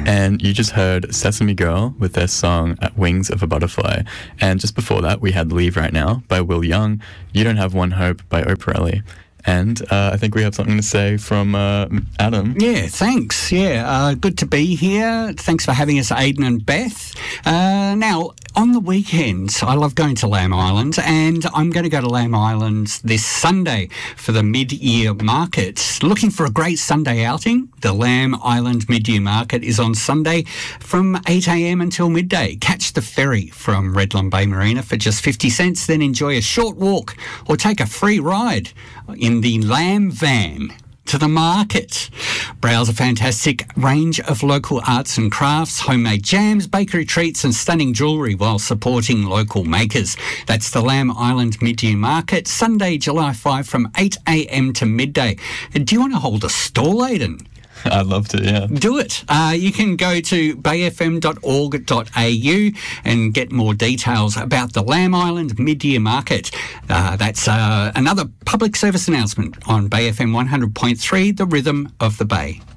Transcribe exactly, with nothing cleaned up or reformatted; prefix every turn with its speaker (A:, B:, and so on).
A: And you just heard Sesame Girl with their song At Wings of a Butterfly. And just before that, we had Leave Right Now by Will Young, You Don't Have One Hope by Oprah. And uh, I think we have something to say from uh, Adam.
B: Yeah, thanks. Yeah, uh, good to be here. Thanks for having us, Aidan and Beth. Uh, now, on the weekends, I love going to Lamb Island, and I'm going to go to Lamb Island this Sunday for the mid-year market. Looking for a great Sunday outing? The Lamb Island Mid-Year Market is on Sunday from eight a.m. until midday. Catch the ferry from Redland Bay Marina for just fifty cents, then enjoy a short walk or take a free ride in the Lamb Van to the market. Browse a fantastic range of local arts and crafts, homemade jams, bakery treats and stunning jewellery while supporting local makers. That's the Lamb Island Mid-Year Market, Sunday, July fifth from eight a.m. to midday. Do you want to hold a stall, Aidan?
A: I'd love to, yeah.
B: Do it. Uh, you can go to bay f m dot org dot a u and get more details about the Lamb Island Mid-Year Market. Uh, that's uh, another public service announcement on Bay F M one hundred point three, the rhythm of the Bay.